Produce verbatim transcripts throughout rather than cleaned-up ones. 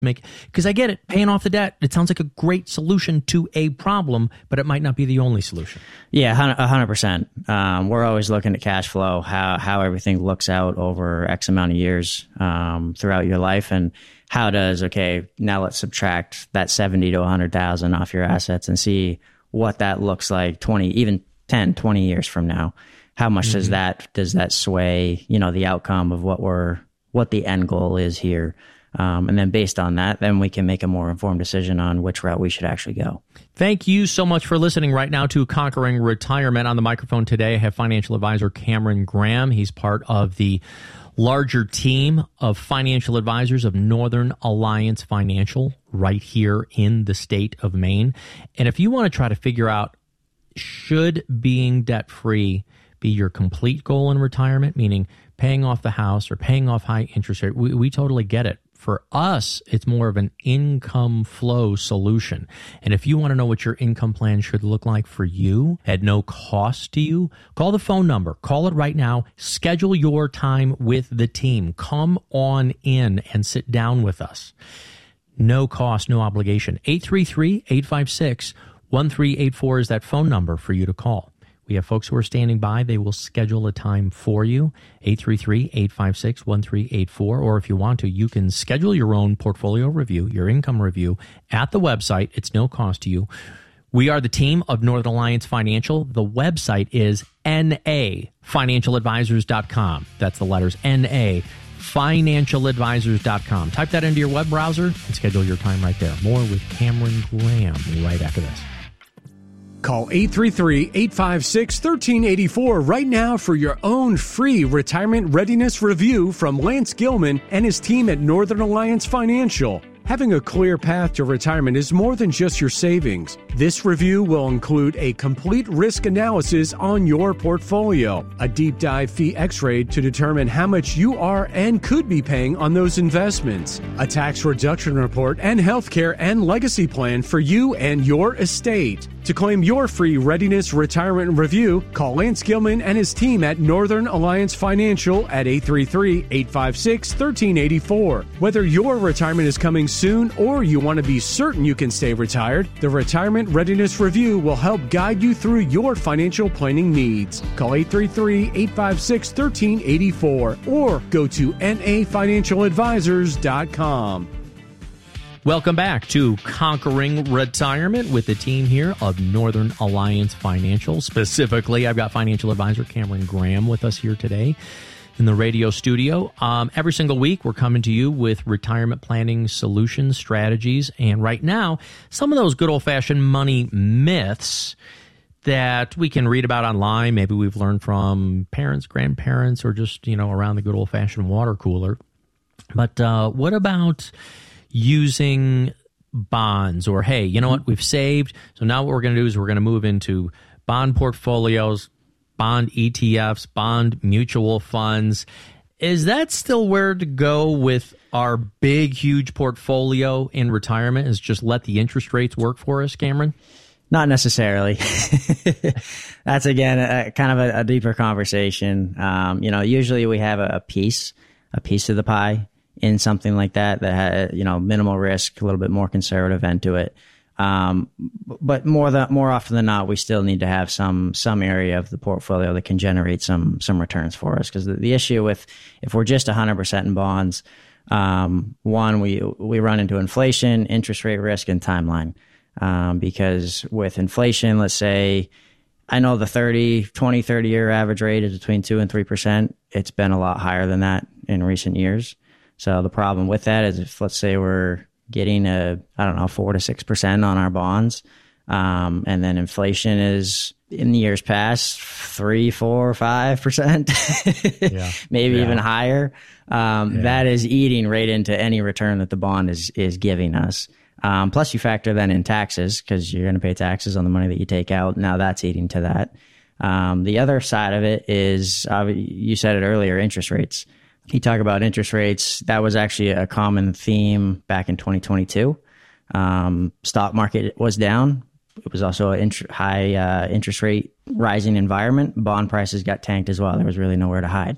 make, because I get it, paying off the debt, it sounds like a great solution to a problem, but it might not be the only solution. Yeah, a hundred percent. Um, we're always looking at cash flow, how how everything looks out over X amount of years um, throughout your life, and how does okay now let's subtract that seventy to a hundred thousand off your assets and see what that looks like twenty, even ten, twenty years from now. How much mm-hmm. does that does that sway, you know, the outcome of what we're what the end goal is here? Um, and then based on that, then we can make a more informed decision on which route we should actually go. Thank you so much for listening right now to Conquering Retirement. On the microphone today, I have financial advisor Cameron Graham. He's part of the larger team of financial advisors of Northern Alliance Financial right here in the state of Maine. And if you want to try to figure out, should being debt-free be your complete goal in retirement, meaning paying off the house or paying off high interest rate, we, we totally get it. For us, it's more of an income flow solution. And if you want to know what your income plan should look like for you at no cost to you, call the phone number. Call it right now. Schedule your time with the team. Come on in and sit down with us. No cost, no obligation. eight three three, eight five six, one three eight four is that phone number for you to call. We have folks who are standing by. They will schedule a time for you, eight three three, eight five six, one three eight four. Or if you want to, you can schedule your own portfolio review, your income review at the website. It's no cost to you. We are the team of Northern Alliance Financial. The website is N A financial advisors dot com. That's the letters N A financial advisors dot com. Type that into your web browser and schedule your time right there. More with Cameron Graham right after this. Call eight three three, eight five six, one three eight four right now for your own free retirement readiness review from Lance Gilman and his team at Northern Alliance Financial. Having a clear path to retirement is more than just your savings. This review will include a complete risk analysis on your portfolio, a deep dive fee x-ray to determine how much you are and could be paying on those investments, a tax reduction report, and healthcare and legacy plan for you and your estate. To claim your free readiness retirement review, call Lance Gilman and his team at Northern Alliance Financial at eight three three, eight five six, one three eight four. Whether your retirement is coming soon or you want to be certain you can stay retired, the Retirement Readiness Review will help guide you through your financial planning needs. Call eight three three, eight five six, one three eight four or go to N A financial advisors dot com. Welcome back to Conquering Retirement with the team here of Northern Alliance Financial. Specifically, I've got financial advisor Cameron Graham with us here today in the radio studio. Um, every single week, we're coming to you with retirement planning solutions, strategies, and right now, some of those good old-fashioned money myths that we can read about online. Maybe we've learned from parents, grandparents, or just, you know, around the good old-fashioned water cooler. But uh, what about using bonds? Or, hey, you know what, we've saved, so now what we're going to do is we're going to move into bond portfolios, bond E T Fs, bond mutual funds. Is that still where to go with our big, huge portfolio in retirement, is just let the interest rates work for us, Cameron? Not necessarily. That's, again, a, kind of a, a deeper conversation. Um, you know, usually we have a, a piece, a piece of the pie in something like that, that has, you know, minimal risk, a little bit more conservative end to it. Um, but more than, more often than not, we still need to have some, some area of the portfolio that can generate some, some returns for us. Because the, the issue with, if we're just one hundred percent in bonds, um, one, we, we run into inflation, interest rate risk, and timeline. Um, because with inflation, let's say, I know the thirty, twenty, thirty year average rate is between two and three percent. It's been a lot higher than that in recent years. So the problem with that is if, let's say, we're getting a, I don't know, four to six percent on our bonds, um, and then inflation is in the years past three, four, five percent, yeah. maybe yeah. even higher. Um, yeah. That is eating right into any return that the bond is is giving us. Um, plus, you factor then in taxes, because you're going to pay taxes on the money that you take out. Now that's eating to that. Um, the other side of it is, uh, you said it earlier, interest rates. You talk about interest rates. That was actually a common theme back in twenty twenty-two. Um, stock market was down. It was also an int- high uh, interest rate rising environment. Bond prices got tanked as well. There was really nowhere to hide.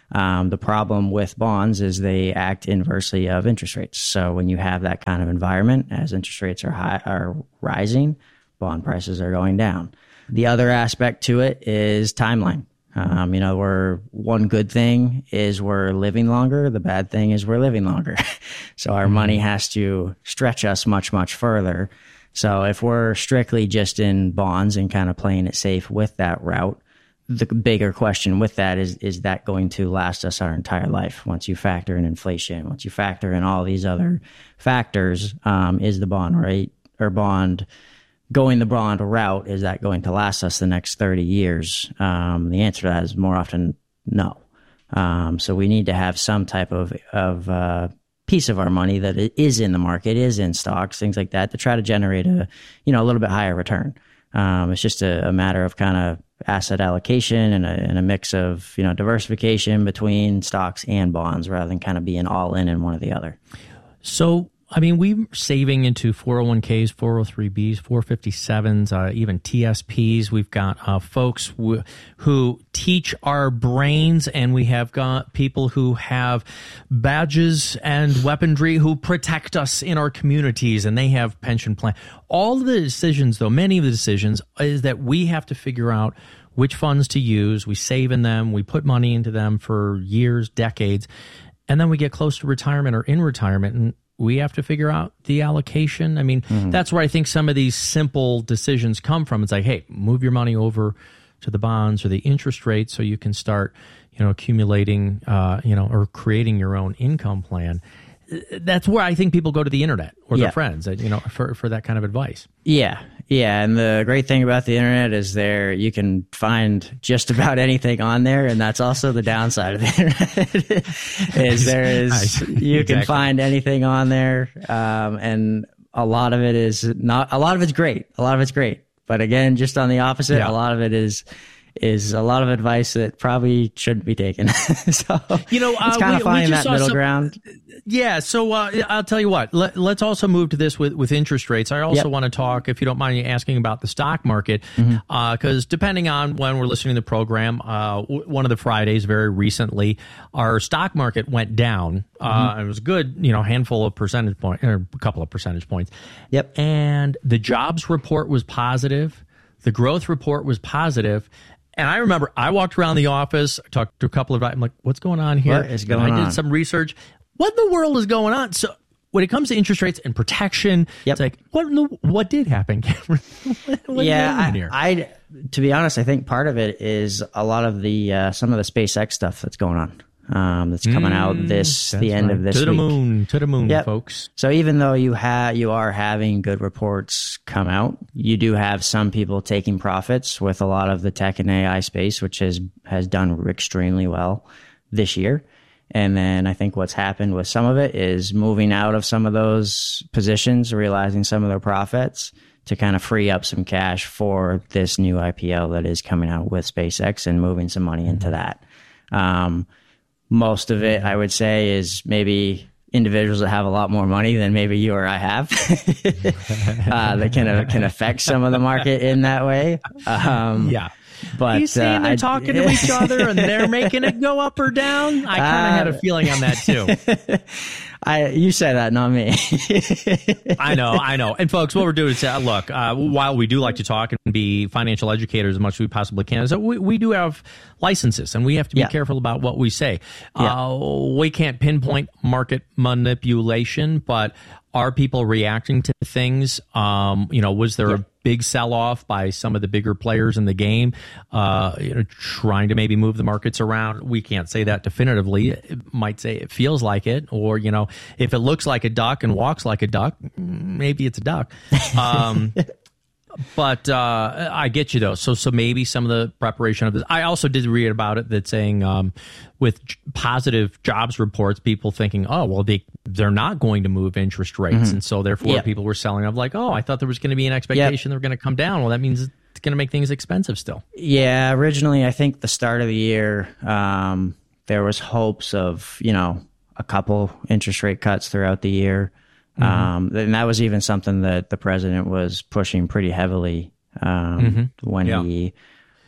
Um, the problem with bonds is they act inversely of interest rates. So when you have that kind of environment, as interest rates are high, are rising, bond prices are going down. The other aspect to it is timeline. Um, you know, we're one good thing is we're living longer. The bad thing is we're living longer. So our money has to stretch us much, much further. So if we're strictly just in bonds and kind of playing it safe with that route, the bigger question with that is, is that going to last us our entire life? Once you factor in inflation, once you factor in all these other factors, um, is the bond rate or bond going the bond route, is that going to last us the next thirty years? Um, the answer to that is more often no. Um, so we need to have some type of, of, uh, piece of our money that is in the market, is in stocks, things like that, to try to generate a, you know, a little bit higher return. Um, it's just a, a matter of kind of asset allocation and a, and a mix of, you know, diversification between stocks and bonds rather than kind of being all in in one or the other. So, I mean, we're saving into four oh one k's, four oh three b's, four fifty-sevens, uh, even T S Ps. We've got uh, folks w- who teach our brains, and we have got people who have badges and weaponry who protect us in our communities, and they have pension plan. All of the decisions, though, many of the decisions, is that we have to figure out which funds to use. We save in them. We put money into them for years, decades, and then we get close to retirement or in retirement, and we have to figure out the allocation. I mean, mm-hmm. that's where I think some of these simple decisions come from. It's like, hey, move your money over to the bonds or the interest rate so you can start, you know, accumulating, uh, you know, or creating your own income plan. That's where I think people go to the internet or their yeah. friends, you know, for, for that kind of advice. Yeah. Yeah. And the great thing about the internet is there you can find just about anything on there. And that's also the downside of the internet is there is, nice. you exactly. can find anything on there. Um, and a lot of it is not, a lot of it's great. A lot of it's great. But again, just on the opposite, yeah. a lot of it is, is a lot of advice that probably shouldn't be taken. So, you know, uh, it's kind we, of finding that middle some, ground. Yeah. So uh, I'll tell you what, let, let's also move to this with, with interest rates. I also yep. want to talk, if you don't mind me asking, about the stock market, because mm-hmm. uh, depending on when we're listening to the program, uh, w- one of the Fridays very recently, our stock market went down. Uh, mm-hmm. It was a good, you know, handful of percentage points, or a couple of percentage points. Yep. And the jobs report was positive. The growth report was positive. And I remember I walked around the office, talked to a couple of guys. I'm like, what's going on here? What is going on? I did some research. What in the world is going on? So when it comes to interest rates and protection, yep. it's like, what in the, what did happen, Cameron? what yeah, I, here? I, to be honest, I think part of it is a lot of the, uh, some of the SpaceX stuff that's going on. Um, that's coming mm, out this the end right. of this to the week. moon, to the moon, yep. folks. So even though you have you are having good reports come out, you do have some people taking profits with a lot of the tech and A I space, which has has done extremely well this year. And then I think what's happened with some of it is moving out of some of those positions, realizing some of their profits to kind of free up some cash for this new I P O that is coming out with SpaceX and moving some money into that. Um, Most of it, I would say, is maybe individuals that have a lot more money than maybe you or I have uh, that can uh, can affect some of the market in that way. Um, yeah. But you seeing uh, they're I, talking to each other and they're making it go up or down? I kind of uh, had a feeling on that too. I you say that, not me. I know, I know. And folks, what we're doing is, uh, look, uh, while we do like to talk and be financial educators as much as we possibly can, so we, we do have licenses and we have to be yeah. careful about what we say. Yeah. Uh, we can't pinpoint market manipulation, but are people reacting to things? Um, you know, was there yeah. a big sell-off by some of the bigger players in the game, uh, you know, trying to maybe move the markets around? We can't say that definitively. It might say it feels like it, or, you know, if it looks like a duck and walks like a duck, maybe it's a duck. Um, but uh, I get you, though. So so maybe some of the preparation of this. I also did read about it that saying um, with positive jobs reports, people thinking, oh, well, they, they're not going to move interest rates. Mm-hmm. And so therefore yeah. people were selling of like, oh, I thought there was going to be an expectation yep. they were going to come down. Well, that means it's going to make things expensive still. Yeah, originally, I think the start of the year, um, there was hopes of, you know, a couple interest rate cuts throughout the year. Mm-hmm. Um, and that was even something that the president was pushing pretty heavily um, mm-hmm. when yeah. he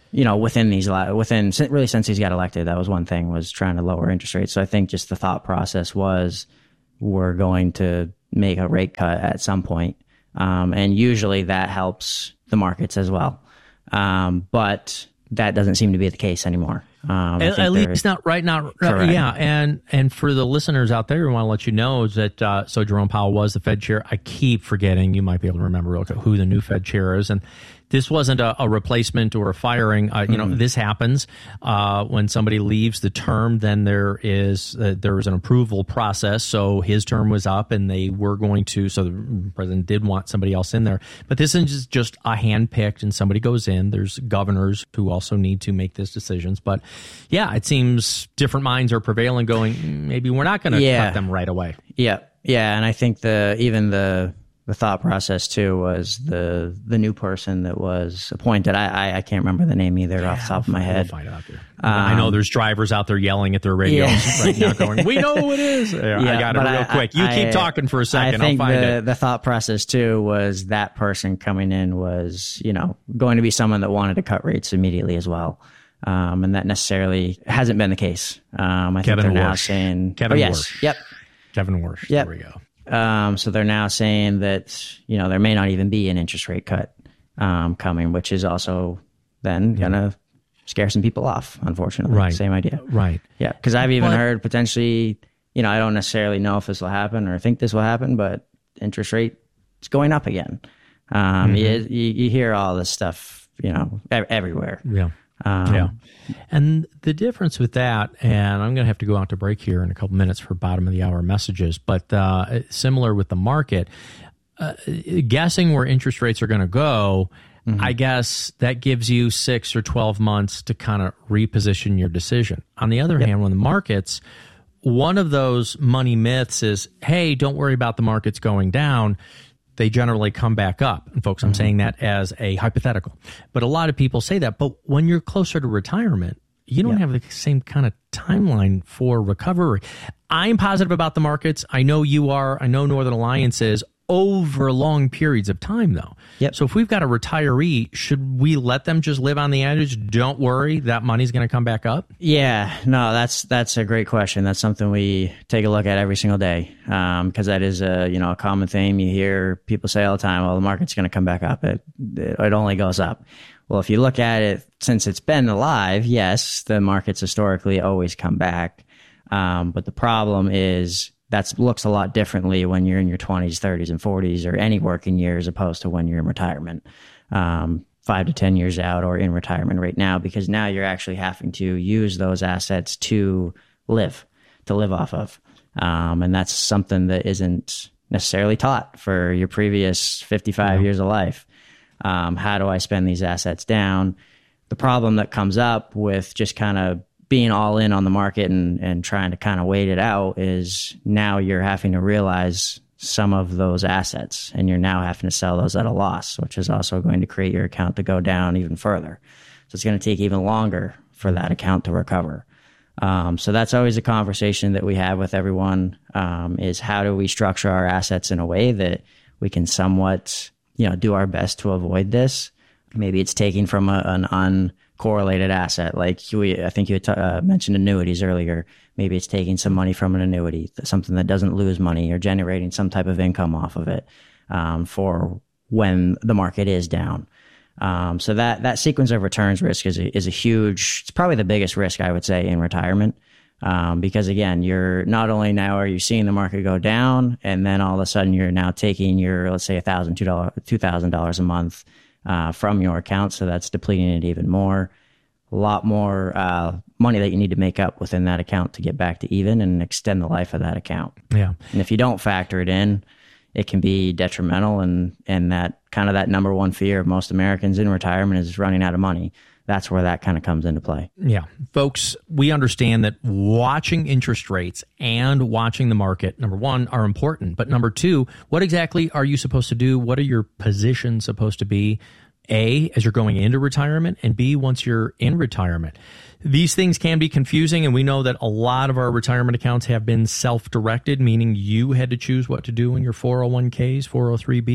you know, within these, within really since he's got elected, that was one thing, was trying to lower interest rates. So I think just the thought process was we're going to make a rate cut at some point. Um, and usually that helps the markets as well. Um, but that doesn't seem to be the case anymore. Um, at, at least not right now. Correct. Yeah. And, and for the listeners out there, I want to let you know is that, uh, so Jerome Powell was the Fed chair. I keep forgetting, you might be able to remember real quick who the new Fed chair is. And this wasn't a, a replacement or a firing. Uh, you mm-hmm. know, this happens uh, when somebody leaves the term. Then there is uh, there is an approval process. So his term was up, and they were going to. So the president did want somebody else in there. But this is just a handpicked, and somebody goes in. There's governors who also need to make these decisions. But yeah, it seems different minds are prevailing. Going, maybe we're not going to yeah. cut them right away. Yeah, yeah, and I think the even the. The thought process too was the the new person that was appointed. I I, I can't remember the name either yeah, off the top of my head. We'll find it out there. Um, I know there's drivers out there yelling at their radios yeah. right now, going, "We know who it is." Yeah, yeah, I got it real I, quick. You I, keep talking for a second. I think I'll find the, it. The thought process too was that person coming in was, you know, going to be someone that wanted to cut rates immediately as well. Um, and that necessarily hasn't been the case. Um, I Kevin think they're Warsh. now saying, Kevin oh, yes, Warsh. yep, Kevin Warsh. Yep. There we go. Um, so they're now saying that, you know, there may not even be an interest rate cut um, coming, which is also then yeah. going to scare some people off, unfortunately. Right. Same idea. Right. Yeah. Because I've even but, heard potentially, you know, I don't necessarily know if this will happen or think this will happen, but interest rate is going up again. Um, mm-hmm. you, you, you hear all this stuff, you know, ev- everywhere. Yeah. Um, yeah. And the difference with that, and I'm going to have to go out to break here in a couple minutes for bottom of the hour messages, but uh, similar with the market, uh, guessing where interest rates are going to go, mm-hmm. I guess that gives you six or twelve months to kind of reposition your decision. On the other yep. hand, when the markets, one of those money myths is, hey, don't worry about the markets going down. They generally come back up. And folks, I'm mm-hmm. saying that as a hypothetical. But a lot of people say that. But when you're closer to retirement, you don't yeah. have the same kind of timeline for recovery. I'm positive about the markets. I know you are. I know Northern Alliance is. Over long periods of time, though. Yep. So if we've got a retiree, should we let them just live on the edge? Don't worry, that money's going to come back up? Yeah, no, that's that's a great question. That's something we take a look at every single day, because um, that is a you know a common theme. You hear people say all the time, well, the market's going to come back up. It, it, it only goes up. Well, if you look at it, since it's been alive, yes, the markets historically always come back. Um, but the problem is, that looks a lot differently when you're in your twenties, thirties, and forties, or any working year, as opposed to when you're in retirement, um, five to ten years out, or in retirement right now, because now you're actually having to use those assets to live, to live off of. Um, and that's something that isn't necessarily taught for your previous fifty-five yeah. years of life. Um, how do I spend these assets down? The problem that comes up with just kind of being all in on the market and, and trying to kind of wait it out is now you're having to realize some of those assets, and you're now having to sell those at a loss, which is also going to create your account to go down even further. So it's going to take even longer for that account to recover. Um, so that's always a conversation that we have with everyone, um, is how do we structure our assets in a way that we can somewhat, you know, do our best to avoid this. Maybe it's taking from a, an un correlated asset, like we, I think you had t- uh, mentioned annuities earlier. Maybe it's taking some money from an annuity, something that doesn't lose money, or generating some type of income off of it um, for when the market is down. Um, so that that sequence of returns risk is a, is a huge. It's probably the biggest risk, I would say, in retirement, um, because again, you're not only now are you seeing the market go down, and then all of a sudden you're now taking your, let's say, a thousand two dollars two thousand dollars a month Uh, from your account, so that's depleting it even more. A lot more uh, money that you need to make up within that account to get back to even and extend the life of that account. Yeah, and if you don't factor it in, it can be detrimental. And and that kind of that number one fear of most Americans in retirement is running out of money. That's where that kind of comes into play. Yeah, folks, we understand that watching interest rates and watching the market, number one, are important. But number two, what exactly are you supposed to do? What are your positions supposed to be? A, as you're going into retirement, and B, once you're in retirement. These things can be confusing, and we know that a lot of our retirement accounts have been self-directed, meaning you had to choose what to do in your four oh one k's, four oh three b's.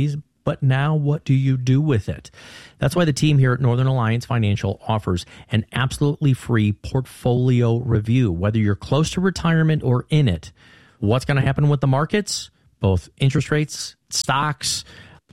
but now what do you do with it? That's why the team here at Northern Alliance Financial offers an absolutely free portfolio review. Whether you're close to retirement or in it, what's going to happen with the markets, both interest rates, stocks,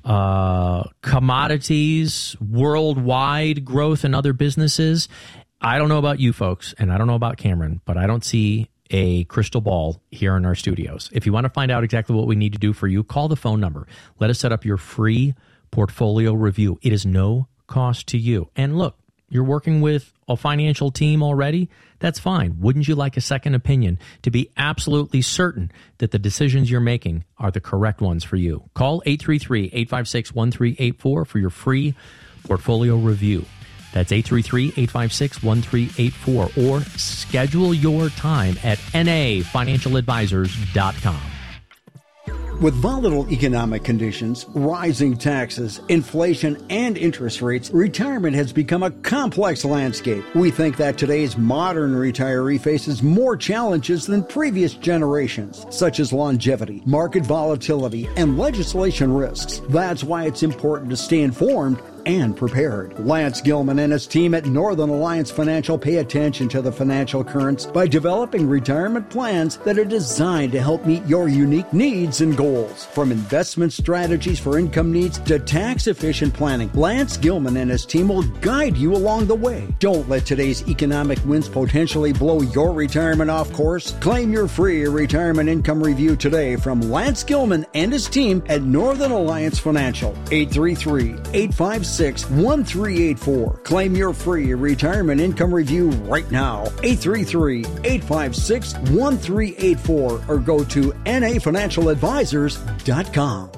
uh, commodities, worldwide growth in other businesses. I don't know about you folks, and I don't know about Cameron, but I don't see a crystal ball here in our studios. If you want to find out exactly what we need to do for you, call the phone number. Let us set up your free portfolio review. It is no cost to you. And look, you're working with a financial team already. That's fine. Wouldn't you like a second opinion to be absolutely certain that the decisions you're making are the correct ones for you? Call eight three three, eight five six, one three eight four for your free portfolio review. That's eight three three, eight five six, one three eight four, or schedule your time at N A financial advisors dot com. With volatile economic conditions, rising taxes, inflation, and interest rates, retirement has become a complex landscape. We think that today's modern retiree faces more challenges than previous generations, such as longevity, market volatility, and legislation risks. That's why it's important to stay informed and prepared. Lance Gilman and his team at Northern Alliance Financial pay attention to the financial currents by developing retirement plans that are designed to help meet your unique needs and goals. From investment strategies for income needs to tax-efficient planning, Lance Gilman and his team will guide you along the way. Don't let today's economic winds potentially blow your retirement off course. Claim your free retirement income review today from Lance Gilman and his team at Northern Alliance Financial. eight three three, eight five six, one three eight four. Claim your free retirement income review right now. eight three three, eight five six, one three eight four or go to N A financial advisors dot com.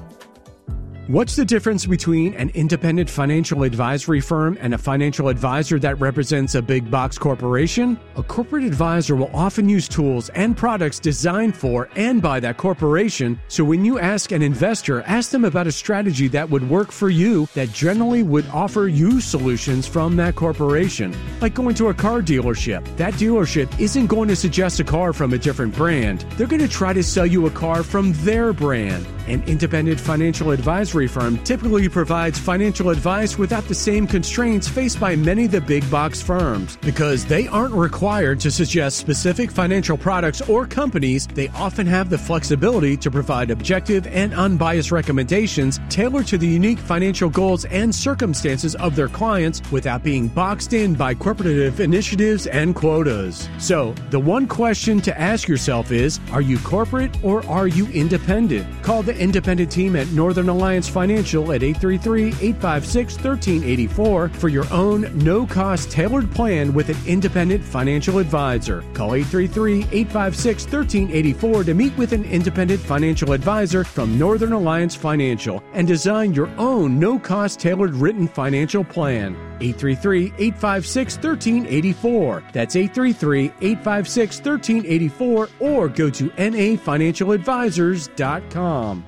What's the difference between an independent financial advisory firm and a financial advisor that represents a big box corporation? A corporate advisor will often use tools and products designed for and by that corporation, so when you ask an investor, ask them about a strategy that would work for you that generally would offer you solutions from that corporation. Like going to a car dealership. That dealership isn't going to suggest a car from a different brand. They're going to try to sell you a car from their brand. An independent financial advisory firm typically provides financial advice without the same constraints faced by many of the big box firms. Because they aren't required to suggest specific financial products or companies, they often have the flexibility to provide objective and unbiased recommendations tailored to the unique financial goals and circumstances of their clients without being boxed in by corporative initiatives and quotas. So, the one question to ask yourself is, are you corporate or are you independent? Call the independent team at Northern Alliance Financial at eight three three, eight five six, one three eight four for your own no-cost tailored plan with an independent financial advisor. Call eight three three, eight five six, one three eight four to meet with an independent financial advisor from Northern Alliance Financial and design your own no-cost tailored written financial plan. eight three three, eight five six, one three eight four. That's eight three three, eight five six, one three eight four or go to N A financial advisors dot com.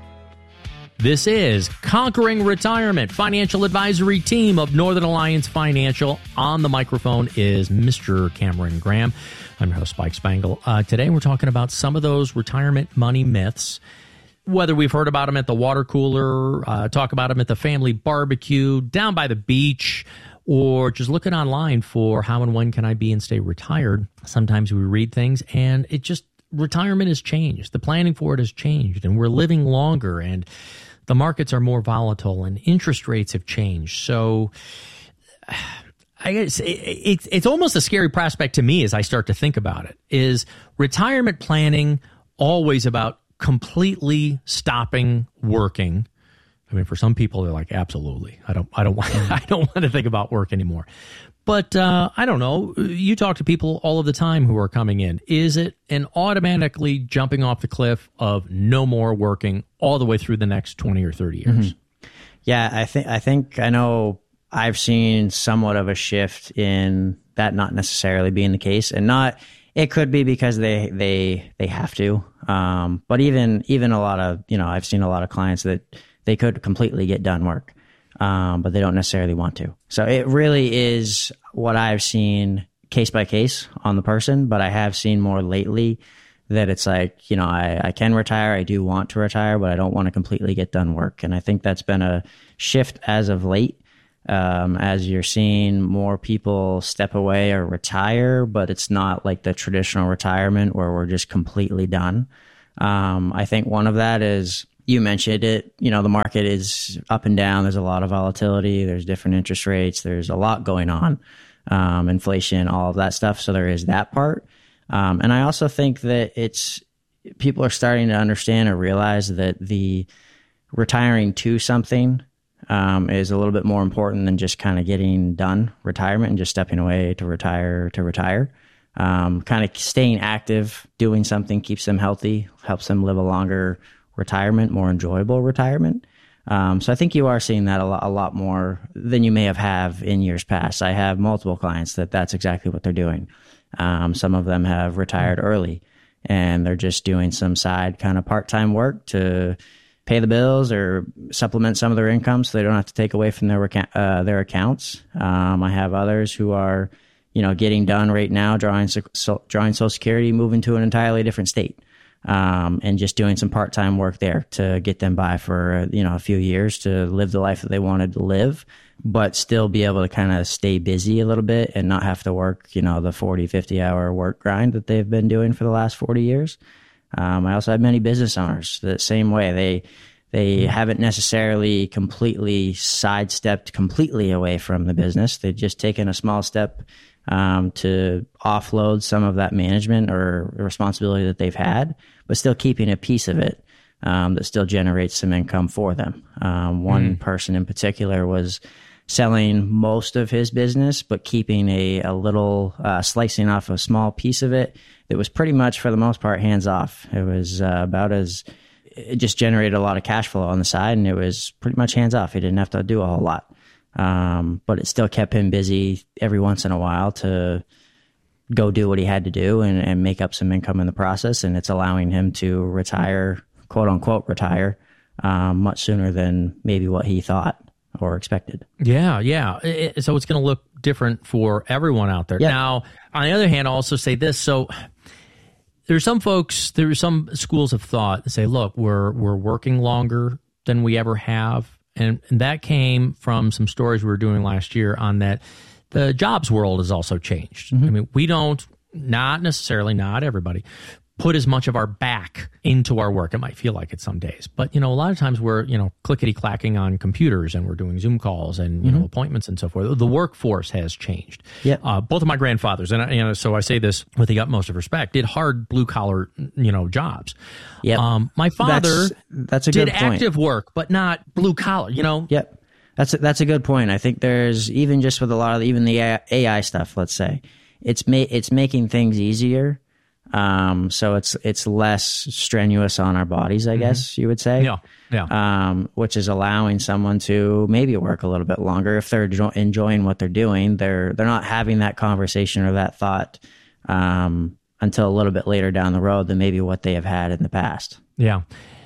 This is Conquering Retirement, financial advisory team of Northern Alliance Financial. On the microphone is Mister Cameron Graham. I'm your host, Spike Spangle. Uh, today we're talking about some of those retirement money myths, whether we've heard about them at the water cooler, uh, talk about them at the family barbecue, down by the beach, or just looking online for how and when can I be and stay retired. Sometimes we read things and it just, retirement has changed. The planning for it has changed and we're living longer and the markets are more volatile and interest rates have changed. So I guess it, it, it's almost a scary prospect to me as I start to think about it. Is retirement planning always about completely stopping working? I mean, for some people, they're like, absolutely. I don't, I don't want, I don't want to think about work anymore. But uh, I don't know. You talk to people all of the time who are coming in. Is it an automatically jumping off the cliff of no more working all the way through the next twenty or thirty years? Mm-hmm. Yeah, I think I think I know. I've seen somewhat of a shift in that not necessarily being the case, and not. It could be because they they they have to. Um, but even even a lot of you know, I've seen a lot of clients that they could completely get done work. Um, but they don't necessarily want to. So it really is what I've seen case by case on the person, but I have seen more lately that it's like, you know, I, I can retire, I do want to retire, but I don't want to completely get done work. And I think that's been a shift as of late, um, as you're seeing more people step away or retire, but it's not like the traditional retirement where we're just completely done. Um, I think one of that is, you mentioned it, you know, the market is up and down. There's a lot of volatility. There's different interest rates. There's a lot going on, um, inflation, all of that stuff. So there is that part. Um, and I also think that it's, people are starting to understand or realize that the retiring to something, um, is a little bit more important than just kind of getting done retirement and just stepping away to retire, to retire. Um, kind of staying active, doing something keeps them healthy, helps them live a longer retirement, more enjoyable retirement. Um, so I think you are seeing that a lot, a lot more than you may have have in years past. I have multiple clients that that's exactly what they're doing. Um, some of them have retired early and they're just doing some side kind of part-time work to pay the bills or supplement some of their income so they don't have to take away from their, uh, their accounts. Um, I have others who are, you know, getting done right now, drawing, so, drawing Social Security, moving to an entirely different state. Um, and just doing some part-time work there to get them by for, you know, a few years to live the life that they wanted to live, but still be able to kind of stay busy a little bit and not have to work, you know, the forty, fifty hour work grind that they've been doing for the last forty years. Um, I also have many business owners the same way. They, they haven't necessarily completely sidestepped completely away from the business. They've just taken a small step um, to offload some of that management or responsibility that they've had, but still keeping a piece of it um, that still generates some income for them. Um, one mm. person in particular was selling most of his business, but keeping a, a little, uh, slicing off a small piece of it that was pretty much, for the most part, hands off. It was uh, about as, it just generated a lot of cash flow on the side, and it was pretty much hands off. He didn't have to do a whole lot. Um, but it still kept him busy every once in a while to go do what he had to do and, and make up some income in the process. And it's allowing him to retire, quote unquote, retire, um, much sooner than maybe what he thought or expected. Yeah, yeah. It, so it's going to look different for everyone out there. Yep. Now, on the other hand, I'll also say this. So there's some folks, there are some schools of thought that say, look, we're we're working longer than we ever have. And, and that came from some stories we were doing last year on that the jobs world has also changed. Mm-hmm. I mean, we don't, not necessarily, not everybody, put as much of our back into our work. It might feel like it some days. But, you know, a lot of times we're, you know, clickety-clacking on computers and we're doing Zoom calls and, you mm-hmm. know, appointments and so forth. The workforce has changed. Yep. Uh, both of my grandfathers, and, you know, so I say this with the utmost of respect, did hard blue-collar, you know, jobs. Yep. Um, my father that's, that's a did good point. active work, but not blue-collar, you know? Yep. That's a, that's a good point. I think there's, even just with a lot of, even the A I stuff, let's say, it's ma- it's making things easier. Um, so it's, it's less strenuous on our bodies, I mm-hmm. guess you would say. Yeah. Yeah. Um, which is allowing someone to maybe work a little bit longer if they're jo- enjoying what they're doing. They're, they're not having that conversation or that thought, um, until a little bit later down the road than maybe what they have had in the past. Yeah.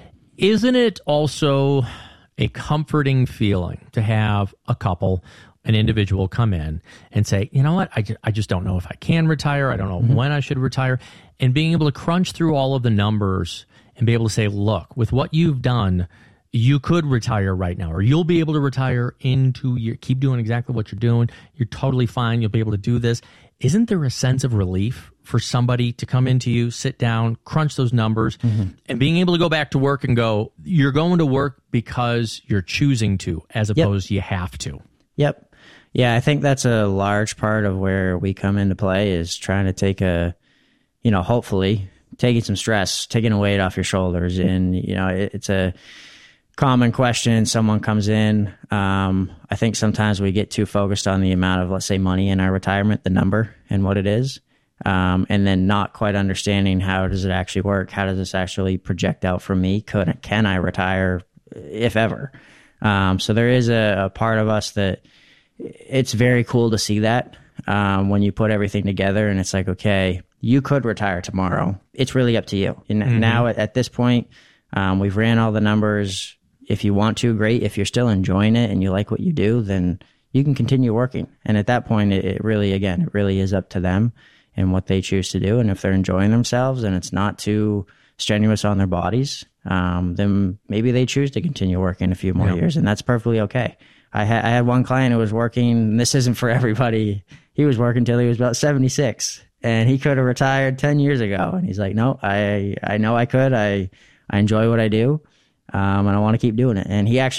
Isn't it also a comforting feeling to have a couple, an individual come in and say, you know what, I, ju- I just don't know if I can retire. I don't know mm-hmm. when I should retire. And being able to crunch through all of the numbers and be able to say, look, with what you've done, you could retire right now, or you'll be able to retire in two years. Keep doing exactly what you're doing. You're totally fine. You'll be able to do this. Isn't there a sense of relief for somebody to come into you, sit down, crunch those numbers, mm-hmm. and being able to go back to work and go, you're going to work because you're choosing to, as opposed yep. to you have to? Yep. Yeah, I think that's a large part of where we come into play, is trying to take a, you know, hopefully taking some stress, taking a weight off your shoulders. And, you know, it, it's a common question. Someone comes in. Um, I think sometimes we get too focused on the amount of, let's say, money in our retirement, the number and what it is. Um, and then not quite understanding how does it actually work? How does this actually project out for me? Could, can I retire, if ever? Um, so there is a, a part of us that it's very cool to see that um, when you put everything together and it's like, okay, you could retire tomorrow. It's really up to you. And mm-hmm. now at, at this point, um, we've ran all the numbers. If you want to, great. If you're still enjoying it and you like what you do, then you can continue working. And at that point, it, it really, again, it really is up to them in what they choose to do. And if they're enjoying themselves and it's not too strenuous on their bodies, um, then maybe they choose to continue working a few more yeah. years, and that's perfectly okay. I, ha- I had one client who was working, and this isn't for everybody. He was working till he was about seventy-six, and he could have retired ten years ago. And he's like, no, I, I know I could. I, I enjoy what I do, um, and I want to keep doing it. And he actually